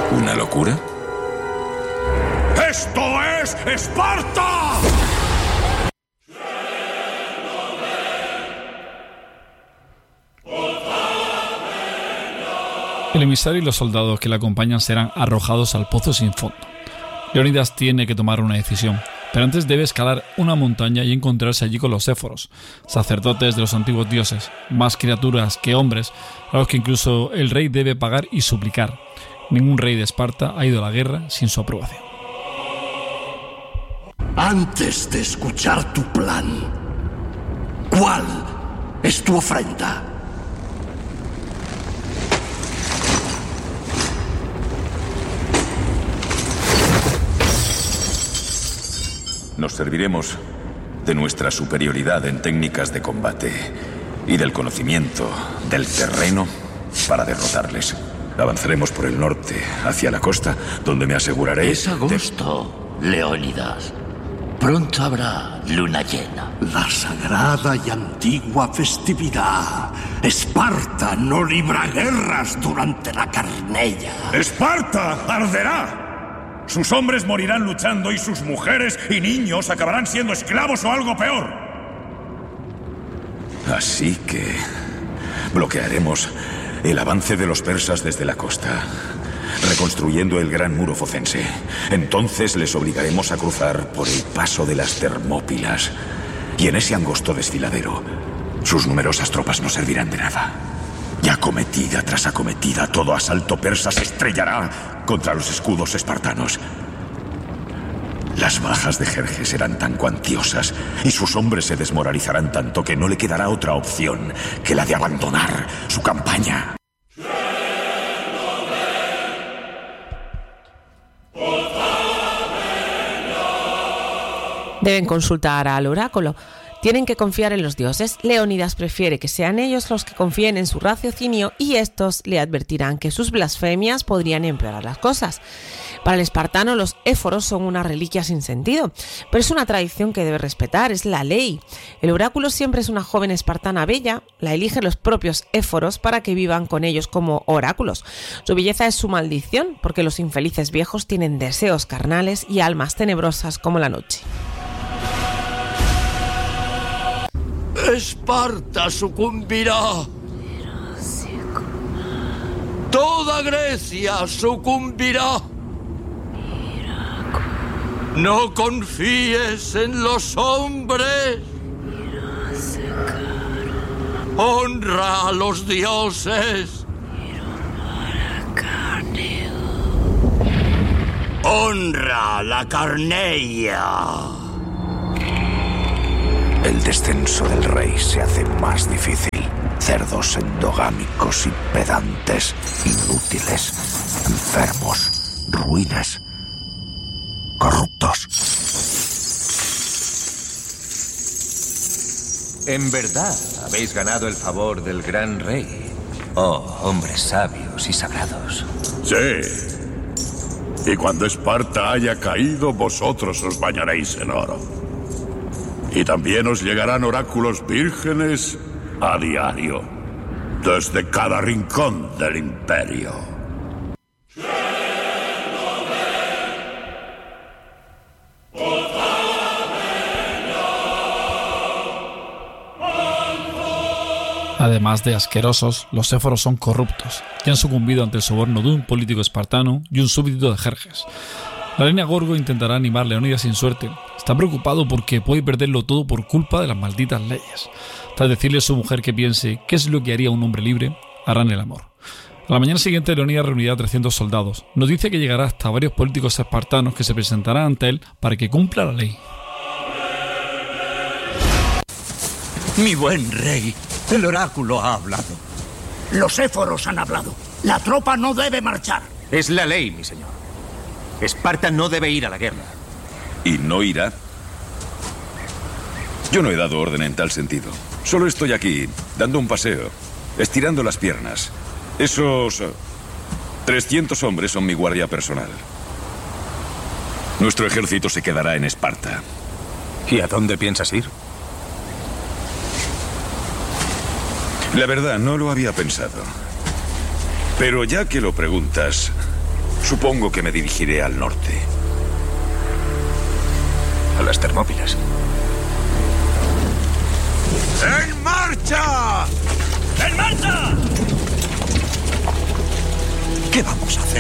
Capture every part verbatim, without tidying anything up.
¿Una locura? ¡Esto es Esparta! El emisario y los soldados que le acompañan serán arrojados al pozo sin fondo. Leónidas tiene que tomar una decisión, pero antes debe escalar una montaña y encontrarse allí con los éforos, sacerdotes de los antiguos dioses, más criaturas que hombres, a los que incluso el rey debe pagar y suplicar. Ningún rey de Esparta ha ido a la guerra sin su aprobación. Antes de escuchar tu plan, ¿cuál es tu ofrenda? Nos serviremos de nuestra superioridad en técnicas de combate y del conocimiento del terreno para derrotarles. Avanzaremos por el norte, hacia la costa, donde me aseguraré... Es agosto, de... Leónidas. Pronto habrá luna llena. La sagrada y antigua festividad. Esparta no libra guerras durante la Carneia. ¡Esparta arderá! Sus hombres morirán luchando y sus mujeres y niños acabarán siendo esclavos o algo peor. Así que bloquearemos el avance de los persas desde la costa, reconstruyendo el gran muro focense. Entonces les obligaremos a cruzar por el paso de las Termópilas. Y en ese angosto desfiladero, sus numerosas tropas no servirán de nada. Y acometida tras acometida, todo asalto persa se estrellará contra los escudos espartanos. Las bajas de Jerjes serán tan cuantiosas y sus hombres se desmoralizarán tanto que no le quedará otra opción que la de abandonar su campaña. Deben consultar al oráculo. Tienen que confiar en los dioses. Leónidas prefiere que sean ellos los que confíen en su raciocinio y estos le advertirán que sus blasfemias podrían empeorar las cosas. Para el espartano los éforos son una reliquia sin sentido, pero es una tradición que debe respetar, es la ley. El oráculo siempre es una joven espartana bella, la eligen los propios éforos para que vivan con ellos como oráculos. Su belleza es su maldición, porque los infelices viejos tienen deseos carnales y almas tenebrosas como la noche. Esparta sucumbirá. Toda Grecia sucumbirá. No confíes en los hombres. Honra a los dioses. Honra a la Carneia. El descenso del rey se hace más difícil. Cerdos endogámicos y pedantes, inútiles, enfermos, ruines, corruptos. En verdad, habéis ganado el favor del gran rey. Oh, hombres sabios y sagrados. Sí. Y cuando Esparta haya caído, vosotros os bañaréis en oro. Y también os llegarán oráculos vírgenes a diario, desde cada rincón del imperio. Además de asquerosos, los éforos son corruptos y han sucumbido ante el soborno de un político espartano y un súbdito de Jerjes. La línea Gorgo intentará animar a Leónidas sin suerte. Está preocupado porque puede perderlo todo por culpa de las malditas leyes. Tras decirle a su mujer que piense qué es lo que haría un hombre libre, harán el amor. A la mañana siguiente, Leónidas reunirá a trescientos soldados. Nos dice que llegará hasta varios políticos espartanos que se presentarán ante él para que cumpla la ley. Mi buen rey, el oráculo ha hablado. Los éforos han hablado. La tropa no debe marchar. Es la ley, mi señor. Esparta no debe ir a la guerra. ¿Y no irá? Yo no he dado orden en tal sentido. Solo estoy aquí, dando un paseo, estirando las piernas. Esos trescientos hombres son mi guardia personal. Nuestro ejército se quedará en Esparta. ¿Y a dónde piensas ir? La verdad, no lo había pensado. Pero ya que lo preguntas, Supongo que me dirigiré al norte. A las Termópilas. ¡En marcha! ¡En marcha! ¿Qué vamos a hacer?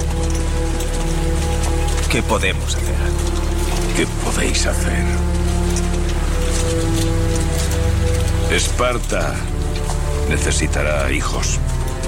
¿Qué podemos hacer? ¿Qué podéis hacer? Esparta necesitará hijos.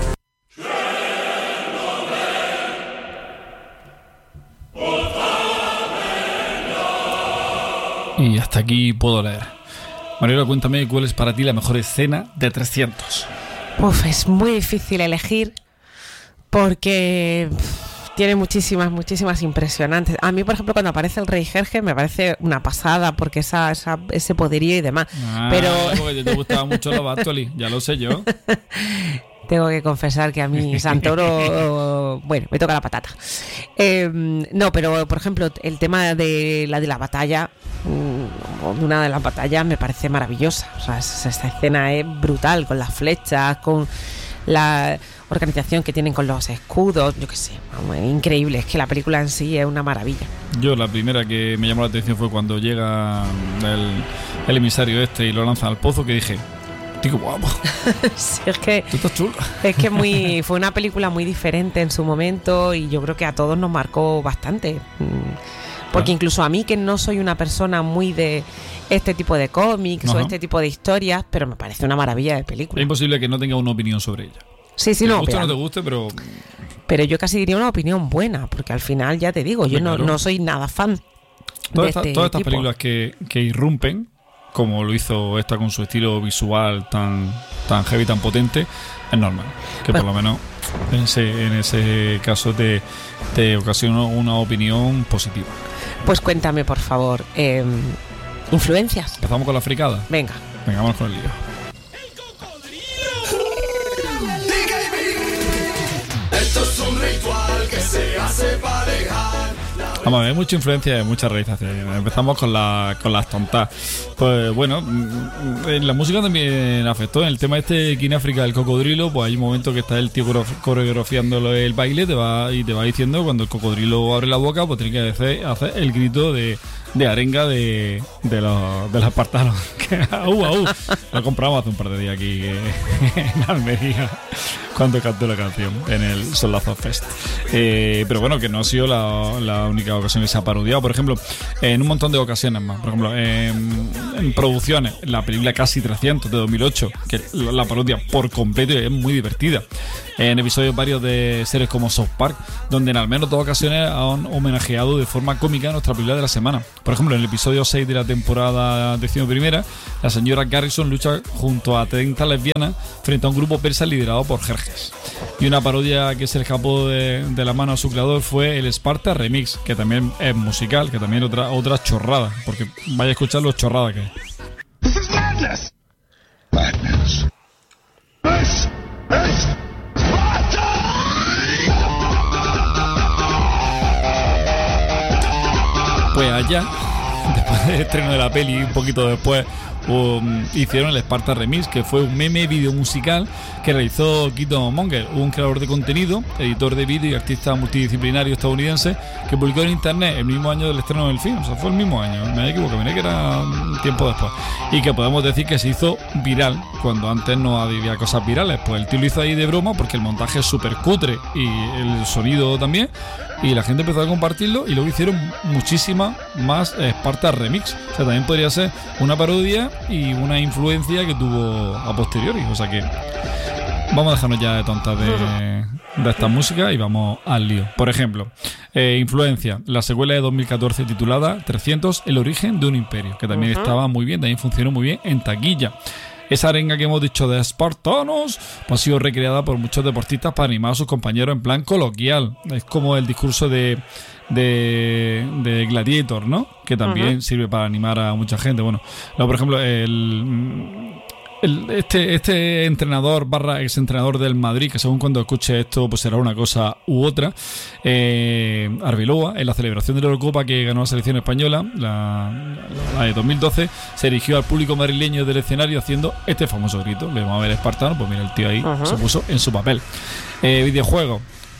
Y hasta aquí puedo leer. Mariela, cuéntame cuál es para ti la mejor escena de trescientos. Uf, es muy difícil elegir porque pff, tiene muchísimas, muchísimas impresionantes. A mí, por ejemplo, cuando aparece el rey Jerjes me parece una pasada porque esa, esa, ese poderío y demás. Ah, pero porque te gustaba mucho los Bartoli, ya lo sé yo. Tengo que confesar que a mí Santoro, bueno, me toca la patata. Eh, no, pero por ejemplo, el tema de la de la batalla, de una de las batallas me parece maravillosa. O sea, esta escena es brutal, con las flechas, con la organización que tienen con los escudos, yo qué sé, vamos, es increíble. Es que la película en sí es una maravilla. Yo la primera que me llamó la atención fue cuando llega el, el emisario este y lo lanza al pozo, que dije... Tío, guapo. Sí, es que tú estás chulo. Es que muy, fue una película muy diferente en su momento y yo creo que a todos nos marcó bastante. Porque incluso a mí, que no soy una persona muy de este tipo de cómics Ajá. o este tipo de historias, pero me parece una maravilla de película. Es imposible que no tenga una opinión sobre ella. Sí, sí, te no. guste pero, o no te guste, pero... Pero yo casi diría una opinión buena, porque al final, ya te digo, yo sí, no, claro. no soy nada fan todas de esta, este Todas estas tipo. películas que, que irrumpen, como lo hizo esta con su estilo visual tan, tan heavy, tan potente, es normal. Que bueno. por lo menos en ese, en ese caso te, te ocasiona una opinión positiva. Pues cuéntame, por favor, eh, influencias. ¿Empezamos con la fricada? Venga. Venga, vamos con el lío. Esto es un ritual que se hace para dejar. Vamos a ver, mucha influencia de muchas realizaciones. Empezamos con, la, con las tontas. Pues bueno, la música también afectó. En el tema este de King África del cocodrilo, pues hay un momento que está el tío coreografiando el baile te va, y te va diciendo cuando el cocodrilo abre la boca, pues tiene que hacer, hacer el grito de, de arenga de, de, los, de los espartanos. uh, uh, lo compramos hace un par de días aquí en Almería cuando cantó la canción en el Solazo Fest. Eh, pero bueno, que no ha sido la, la única ocasión que se ha parodiado. Por ejemplo, en un montón de ocasiones más. Por ejemplo, en, en producciones, la película Casi trescientos de dos mil ocho, que la, la parodia por completo es muy divertida. En episodios varios de series como South Park, donde en al menos dos ocasiones han homenajeado de forma cómica a nuestra película de la semana. Por ejemplo, en el episodio seis de la temporada decimoprimera, la señora Garrison lucha junto a treinta lesbianas frente a un grupo persa liderado por Jerjes. Y una parodia que se le escapó de, de la mano a su creador fue el Sparta Remix, que también es musical, que también es otra, otra chorrada, porque vaya a escuchar lo chorrada que es. This is madness. Madness. This is Pues allá, después del estreno de la peli, un poquito después, um, hicieron el Sparta Remix, que fue un meme video musical que realizó Keaton Monger, un creador de contenido, editor de vídeo y artista multidisciplinario estadounidense, que publicó en internet el mismo año del estreno del film. O sea, fue el mismo año, me equivoco, miré que era un tiempo después. Y que podemos decir que se hizo viral, cuando antes no había cosas virales. Pues el tío lo hizo ahí de broma, porque el montaje es súper cutre y el sonido también. Y la gente empezó a compartirlo y luego hicieron muchísimas más Sparta Remix. O sea, también podría ser una parodia y una influencia que tuvo a posteriori. O sea que vamos a dejarnos ya de tontas de, de esta música y vamos al lío. Por ejemplo, eh, influencia, la secuela de dos mil catorce titulada trescientos, el origen de un imperio, que también uh-huh. estaba muy bien, también funcionó muy bien en taquilla. Esa arenga que hemos dicho de espartanos pues ha sido recreada por muchos deportistas para animar a sus compañeros en plan coloquial. Es como el discurso de, de, de Gladiator, ¿no? Que también uh-huh. sirve para animar a mucha gente. Bueno, no, por ejemplo, el... El, este, este entrenador barra exentrenador del Madrid, que según cuando escuche esto pues será una cosa u otra, eh, Arbeloa, en la celebración de la Eurocopa que ganó la selección española, la, la de dos mil doce, se dirigió al público madrileño del escenario haciendo este famoso grito. Le vamos a ver espartano, pues mira, el tío ahí uh-huh. se puso en su papel. Eh, videojuego.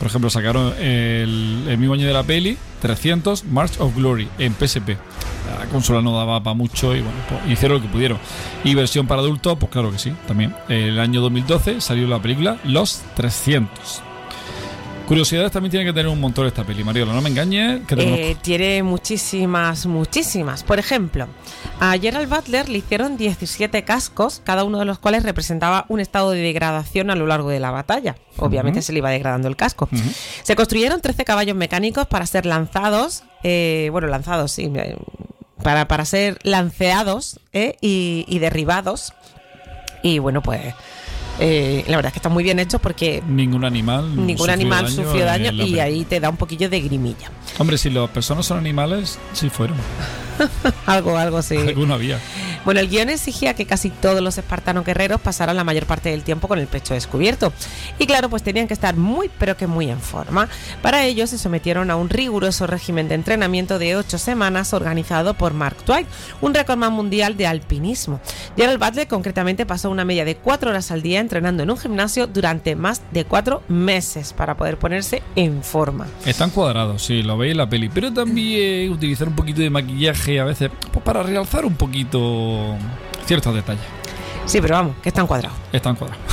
Por ejemplo, sacaron el, el mismo año de la peli trescientos March of Glory en P S P. La consola no daba para mucho y bueno, pues hicieron lo que pudieron. Y versión para adultos, pues claro que sí, también. El año dos mil doce salió la película Los trescientos. Curiosidades también tiene que tener un montón esta peli, Mariola, no me engañes, que te eh, conozco. Tiene muchísimas, muchísimas. Por ejemplo, a Gerald Butler le hicieron diecisiete cascos, cada uno de los cuales representaba un estado de degradación a lo largo de la batalla. Obviamente uh-huh. se le iba degradando el casco. Uh-huh. Se construyeron trece caballos mecánicos para ser lanzados, eh, bueno, lanzados, sí, para, para ser lanceados eh, y, y derribados. Y bueno, pues... Eh, la verdad es que están muy bien hechos porque ningún animal ningún sufrió animal daño sufrió daño y película. Ahí te da un poquillo de grimilla. Hombre, si las personas son animales, sí fueron. algo, algo sí. Alguno había. Bueno, el guión exigía que casi todos los espartanos guerreros pasaran la mayor parte del tiempo con el pecho descubierto. Y claro, pues tenían que estar muy, pero que muy en forma. Para ello se sometieron a un riguroso régimen de entrenamiento de ocho semanas organizado por Mark Twain, un récordman mundial de alpinismo. Gerald Butler concretamente pasó una media de cuatro horas al día entrenando en un gimnasio durante más de cuatro meses para poder ponerse en forma. Están cuadrados, sí, lo veis en la peli, pero también utilizar un poquito de maquillaje a veces pues para realzar un poquito ciertos detalles. Sí, pero vamos, que están cuadrados. Están cuadrados.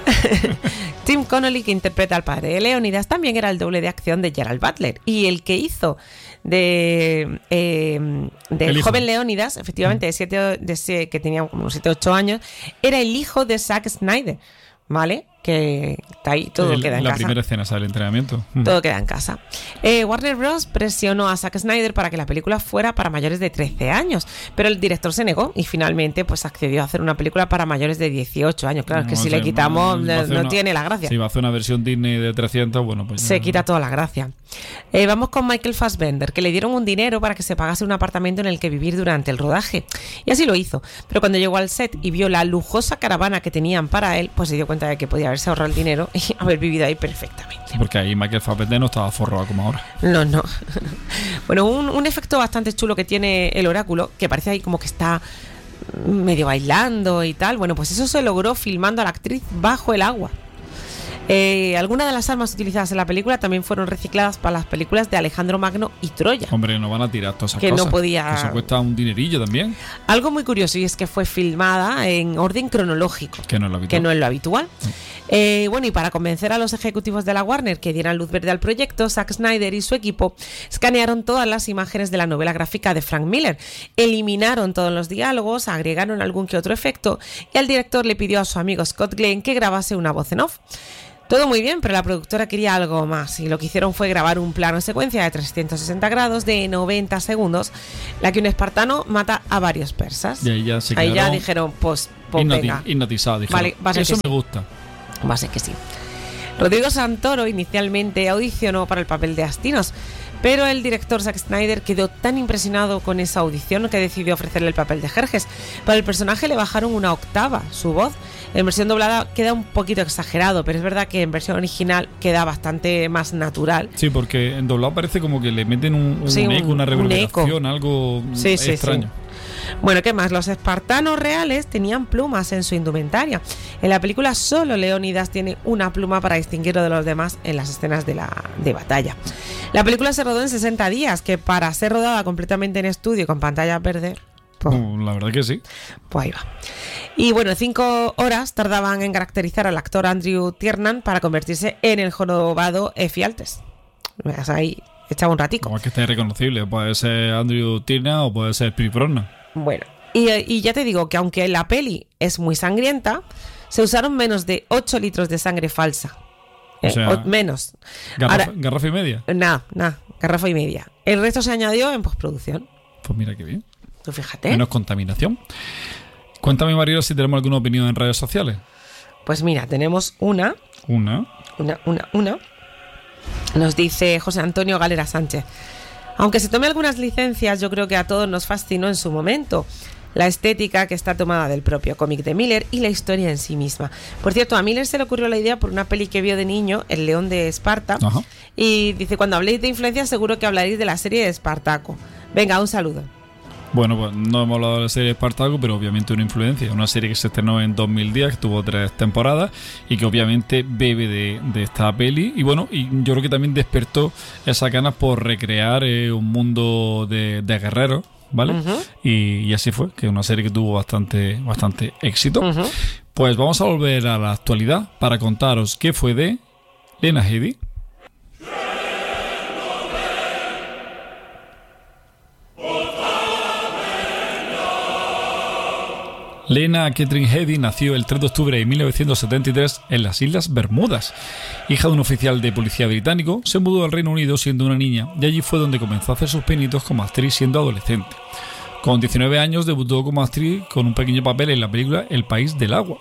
Tim Connolly, que interpreta al padre de Leónidas, también era el doble de acción de Gerald Butler. Y el que hizo de eh, del joven Leónidas, efectivamente, de siete, de siete, que tenía unos siete ocho años, era el hijo de Zack Snyder, ¿vale? Que está ahí, todo el, queda en la casa. La primera escena sale el entrenamiento. Todo queda en casa. Eh, Warner Bros. Presionó a Zack Snyder para que la película fuera para mayores de trece años, pero el director se negó y finalmente pues accedió a hacer una película para mayores de dieciocho años. Claro, no, es que si sé, le quitamos no, no una, tiene la gracia. Si va a hacer una versión Disney de trescientos, bueno, pues... Se ya... quita toda la gracia. Eh, vamos con Michael Fassbender, que le dieron un dinero para que se pagase un apartamento en el que vivir durante el rodaje. Y así lo hizo. Pero cuando llegó al set y vio la lujosa caravana que tenían para él, pues se dio cuenta de que podía haberse ahorrado el dinero y haber vivido ahí perfectamente. Porque ahí Michael Fassbender no estaba forrado como ahora. No, no. Bueno, un, un efecto bastante chulo que tiene el oráculo, que parece ahí como que está medio bailando y tal. Bueno, pues eso se logró filmando a la actriz bajo el agua. Eh, algunas de las armas utilizadas en la película también fueron recicladas para las películas de Alejandro Magno y Troya. Hombre, no van a tirar todas esas que cosas. No podía... Que eso cuesta un dinerillo también. Algo muy curioso y es que fue filmada en orden cronológico. Que no es lo habitual. Que no es lo habitual. Mm. Eh, bueno, y para convencer a los ejecutivos de la Warner que dieran luz verde al proyecto, Zack Snyder y su equipo escanearon todas las imágenes de la novela gráfica de Frank Miller, eliminaron todos los diálogos, agregaron algún que otro efecto y al director le pidió a su amigo Scott Glenn que grabase una voz en off. Todo muy bien, pero la productora quería algo más y lo que hicieron fue grabar un plano secuencia de trescientos sesenta grados de noventa segundos, la que un espartano mata a varios persas. Y ahí ya, se ahí ya dijeron, pues, pues hipnoti- venga. hipnotizado, dijeron, vale, va a ser eso que me sí. gusta. Va a ser que sí. Rodrigo Santoro inicialmente audicionó para el papel de Astinos, pero el director Zack Snyder quedó tan impresionado con esa audición que decidió ofrecerle el papel de Jerjes. Para el personaje le bajaron una octava su voz. En versión doblada queda un poquito exagerado, pero es verdad que en versión original queda bastante más natural. Sí, porque en doblado parece como que le meten un, un sí, eco, un, una reverberación, un eco. algo sí, sí, extraño. Sí. Bueno, ¿qué más? Los espartanos reales tenían plumas en su indumentaria. En la película solo Leónidas tiene una pluma para distinguirlo de los demás en las escenas de, la, de batalla. La película se rodó en sesenta días, que para ser rodada completamente en estudio con pantalla verde... Pues, oh, la verdad que sí. Pues ahí va. Y bueno, cinco horas tardaban en caracterizar al actor Andrew Tiernan para convertirse en el jorobado Efialtes. O sea, ahí echaba un ratico. Como es que esté reconocible. Puede ser Andrew Tiernan o puede ser Priprona. Bueno, y, y ya te digo que aunque la peli es muy sangrienta, se usaron menos de ocho litros de sangre falsa. O sea, eh, o menos. Garrafa, Ahora, garrafa y media. Nada, nada, garrafa y media. El resto se añadió en postproducción. Pues mira qué bien. Tú fíjate. Menos contaminación. Cuéntame, Mario, si tenemos alguna opinión en redes sociales. Pues mira, tenemos una. Una. Una, una, una. Nos dice José Antonio Galera Sánchez. Aunque se tome algunas licencias, yo creo que a todos nos fascinó en su momento la estética que está tomada del propio cómic de Miller y la historia en sí misma. Por cierto, a Miller se le ocurrió la idea por una peli que vio de niño, El León de Esparta. Ajá. Y dice, cuando habléis de influencias seguro que hablaréis de la serie de Espartaco. Venga, un saludo. Bueno, pues no hemos hablado de la serie Espartaco, pero obviamente una influencia. Una serie que se estrenó en dos mil diez, que tuvo tres temporadas y que obviamente bebe de, de esta peli. Y bueno, y yo creo que también despertó esas ganas por recrear eh, un mundo de, de guerreros, ¿vale? Uh-huh. y, y así fue, que es una serie que tuvo bastante, bastante éxito. Uh-huh. Pues vamos a volver a la actualidad para contaros qué fue de Lena Headey. Lena Catherine Headey nació el tres de octubre de mil novecientos setenta y tres en las Islas Bermudas. Hija de un oficial de policía británico, se mudó al Reino Unido siendo una niña y allí fue donde comenzó a hacer sus pinitos como actriz siendo adolescente. Con diecinueve años debutó como actriz con un pequeño papel en la película El País del Agua.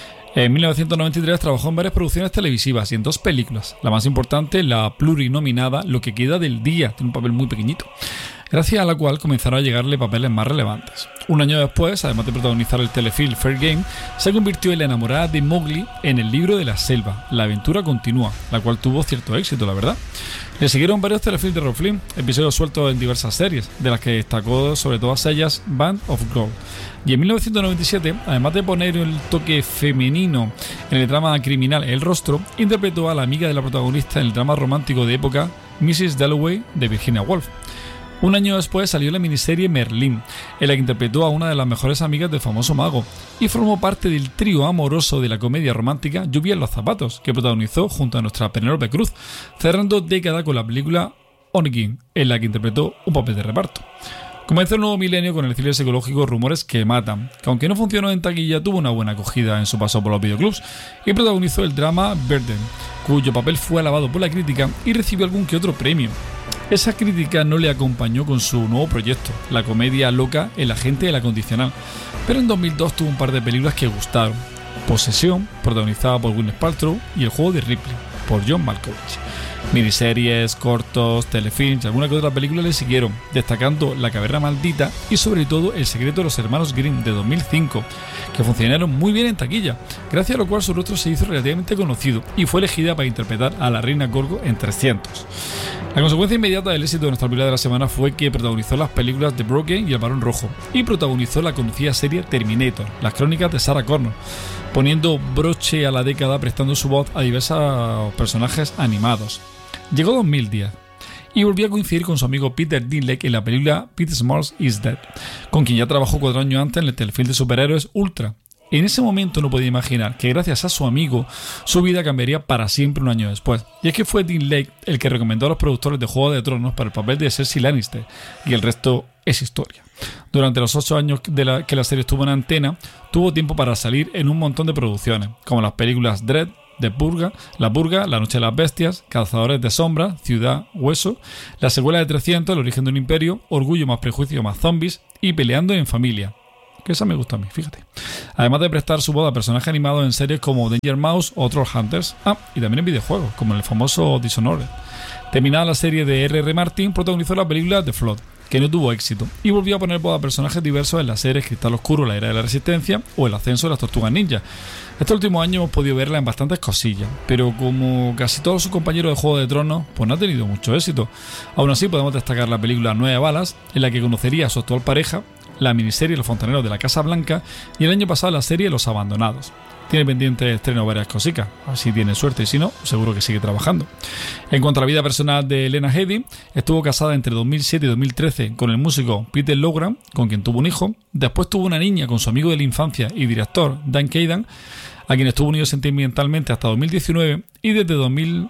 En mil novecientos noventa y tres trabajó en varias producciones televisivas y en dos películas. La más importante, la plurinominada Lo que queda del día, tiene un papel muy pequeñito, gracias a la cual comenzaron a llegarle papeles más relevantes. Un año después, además de protagonizar el telefilm Fair Game, se convirtió en la enamorada de Mowgli en El libro de la selva, La aventura continúa, la cual tuvo cierto éxito, la verdad. Le siguieron varios telefilms de Errol Flynn, episodios sueltos en diversas series, de las que destacó sobre todas ellas Band of Gold. Y en mil novecientos noventa y siete, además de poner el toque femenino en el drama criminal El Rostro, interpretó a la amiga de la protagonista en el drama romántico de época missus Dalloway de Virginia Woolf. Un año después salió la miniserie Merlín, en la que interpretó a una de las mejores amigas del famoso mago, y formó parte del trío amoroso de la comedia romántica Lluvia en los zapatos, que protagonizó junto a nuestra Penélope Cruz, cerrando década con la película Onigin, en la que interpretó un papel de reparto. Comenzó el nuevo milenio con el thriller psicológico Rumores que matan, que aunque no funcionó en taquilla, tuvo una buena acogida en su paso por los videoclubs, y protagonizó el drama Burden, cuyo papel fue alabado por la crítica y recibió algún que otro premio. Esa crítica no le acompañó con su nuevo proyecto, la comedia loca El agente de la condicional, pero en dos mil dos tuvo un par de películas que gustaron: Posesión, protagonizada por Gwyneth Paltrow, y El juego de Ripley, por John Malkovich. Miniseries, cortos, telefilms y alguna que otra película le siguieron, destacando La caverna maldita y sobre todo El secreto de los hermanos Grimm de dos mil cinco, que funcionaron muy bien en taquilla, gracias a lo cual su rostro se hizo relativamente conocido y fue elegida para interpretar a la reina Gorgo en trescientos. La consecuencia inmediata del éxito de nuestra película de la semana fue que protagonizó las películas The Broken y El Barón Rojo, y protagonizó la conocida serie Terminator, las crónicas de Sarah Connor, poniendo broche a la década prestando su voz a diversos personajes animados. Llegó dos mil diez y volvió a coincidir con su amigo Peter Dinklage en la película Pete Smalls is Dead, con quien ya trabajó cuatro años antes en el telefilm de superhéroes Ultra. En ese momento no podía imaginar que gracias a su amigo su vida cambiaría para siempre un año después. Y es que fue Dinklage el que recomendó a los productores de Juego de Tronos para el papel de Cersei Lannister, y el resto es historia. Durante los ocho años de la, que la serie estuvo en antena, tuvo tiempo para salir en un montón de producciones, como las películas Dread, The Purga, La Purga, La Noche de las Bestias, Cazadores de Sombras, Ciudad Hueso, la secuela de trescientos, El origen de un imperio, Orgullo más prejuicio más zombies y Peleando en familia. Que esa me gusta a mí, fíjate. Además de prestar su voz a personajes animados en series como Danger Mouse o Trollhunters. Ah, y también en videojuegos, como en el famoso Dishonored. Terminada la serie de R R. Martin, protagonizó la película The Flood, que no tuvo éxito, y volvió a poner voz a personajes diversos en las series Cristal Oscuro, La Era de la Resistencia o El Ascenso de las Tortugas Ninja. Este último año hemos podido verla en bastantes cosillas, pero como casi todos sus compañeros de Juego de Tronos, pues no ha tenido mucho éxito. Aún así podemos destacar la película Nueve Balas, en la que conocería a su actual pareja, la miniserie Los Fontaneros de la Casa Blanca y el año pasado la serie Los Abandonados. Tiene pendiente estreno varias cositas, así tiene suerte, y si no, seguro que sigue trabajando. En cuanto a la vida personal de Lena Headey, estuvo casada entre dos mil siete y dos mil trece con el músico Peter Lowgram, con quien tuvo un hijo. Después tuvo una niña con su amigo de la infancia y director Dan Cadan, a quien estuvo unido sentimentalmente hasta dos mil diecinueve, y desde dos mil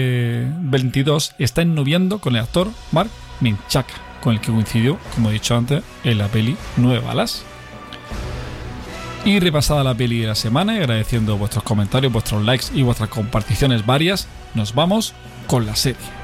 veintidós está ennoviando con el actor Mark Menchaca, con el que coincidió, como he dicho antes, en la peli Nueve Balas. Y repasada la peli de la semana, y agradeciendo vuestros comentarios, vuestros likes y vuestras comparticiones varias, nos vamos con la serie.